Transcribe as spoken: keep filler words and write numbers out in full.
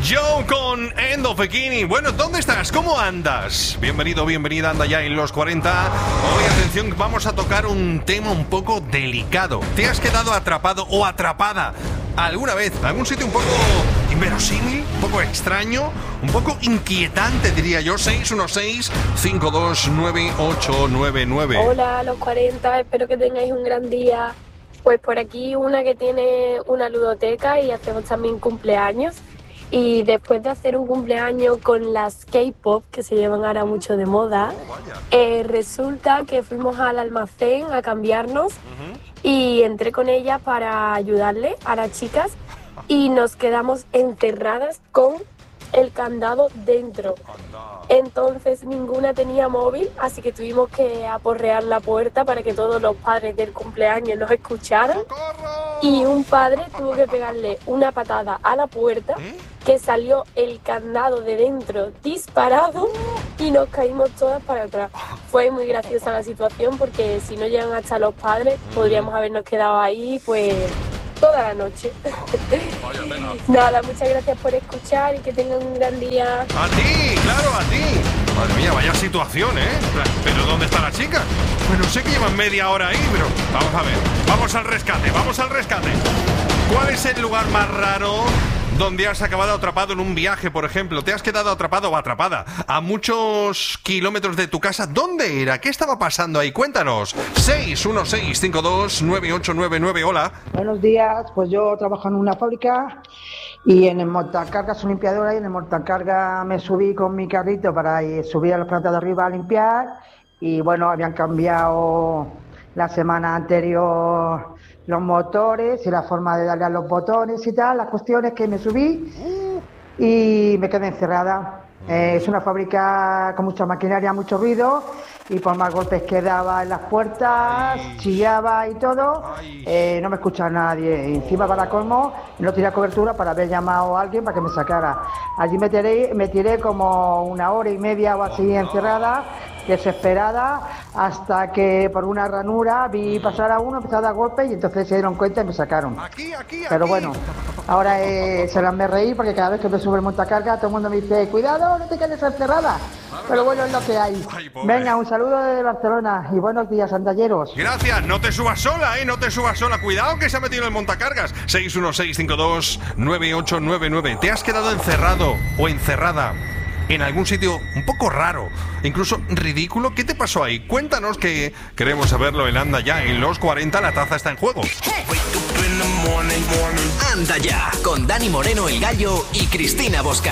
Joe con End of Bikini. Bueno, ¿dónde estás? ¿Cómo andas? Bienvenido, bienvenida, anda ya en los cuarenta. Hoy, atención, vamos a tocar un tema un poco delicado. ¿Te has quedado atrapado o atrapada alguna vez en algún sitio un poco inverosímil, un poco extraño, un poco inquietante, diría yo? seis uno seis, cinco dos nueve, ocho nueve nueve. Hola, los cuarenta, espero que tengáis un gran día. Pues por aquí una que tiene una ludoteca y hacemos también cumpleaños. Y después de hacer un cumpleaños con las K-pop, que se llevan ahora mucho de moda, eh, resulta que fuimos al almacén a cambiarnos y entré con ella para ayudarle a las chicas y nos quedamos encerradas con el candado dentro. Entonces ninguna tenía móvil, así que tuvimos que aporrear la puerta para que todos los padres del cumpleaños nos escucharan. Y un padre tuvo que pegarle una patada a la puerta, que salió el candado de dentro disparado y nos caímos todas para atrás. Fue muy graciosa la situación porque si no llegan hasta los padres podríamos habernos quedado ahí pues toda la noche. Nada, muchas gracias por escuchar y que tengan un gran día. A ti, claro, a ti. Madre mía, vaya situación, ¿eh? Pero ¿dónde está la chica? Bueno, sé que llevan media hora ahí, pero vamos a ver. Vamos al rescate, vamos al rescate. ¿Cuál es el lugar más raro donde has acabado atrapado en un viaje, por ejemplo? ¿Te has quedado atrapado o atrapada a muchos kilómetros de tu casa? ¿Dónde era? ¿Qué estaba pasando ahí? Cuéntanos. seis uno seis, cinco dos nueve, ocho nueve nueve. Hola. Buenos días. Pues yo trabajo en una fábrica y en el montacargas soy limpiadora, y en el montacarga me subí con mi carrito para ir, subir a la planta de arriba a limpiar. Y bueno, habían cambiado la semana anterior los motores y la forma de darle a los botones y tal. La cuestión es que me subí y me quedé encerrada. Eh, es una fábrica con mucha maquinaria, mucho ruido, y por más golpes que daba en las puertas, Ay. chillaba y todo, eh, no me escuchaba nadie. Y encima, para colmo, no tenía cobertura para haber llamado a alguien para que me sacara. Allí me tiré, me tiré como una hora y media o así encerrada, desesperada, hasta que por una ranura vi pasar a uno, empezó a dar golpes y entonces se dieron cuenta y me sacaron. Aquí, aquí, aquí. Pero bueno, ahora eh, se las me reí porque cada vez que me sube el montacarga todo el mundo me dice, cuidado, no te quedes encerrada. Pero bueno, es lo que hay. Ay, venga, un saludo desde Barcelona y buenos días, andalleros. Gracias, no te subas sola, eh, no te subas sola. Cuidado que se ha metido en el montacargas. seis uno seis, cinco dos nueve, ocho nueve nueve. ¿Te has quedado encerrado o encerrada en algún sitio un poco raro, incluso ridículo? ¿Qué te pasó ahí? Cuéntanos, que queremos saberlo en Anda Ya. En los cuarenta la taza está en juego. Anda Ya, con Dani Moreno, el Gallo, y Cristina Bosca.